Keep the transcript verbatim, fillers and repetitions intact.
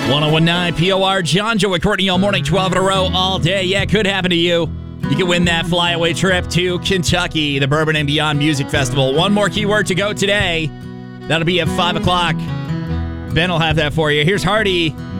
one oh one nine P O R, John, Joe, and Courtney all morning, twelve in a row, all day. Yeah, it could happen to you. You can win that flyaway trip to Kentucky, the Bourbon and Beyond Music Festival. One more keyword to go today. That'll be at five o'clock. Ben will have that for you. Here's Hardy,